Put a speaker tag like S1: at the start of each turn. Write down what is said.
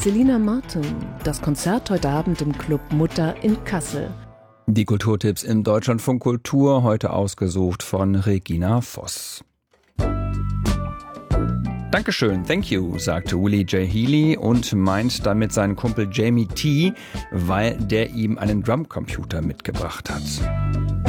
S1: Selina Martin, das Konzert heute Abend im Club Mutter in Kassel.
S2: Die Kulturtipps im Deutschlandfunk Kultur, heute ausgesucht von Regina Voss. Dankeschön, thank you, sagte Willie J. Healy und meint damit seinen Kumpel Jamie T., weil der ihm einen Drumcomputer mitgebracht hat.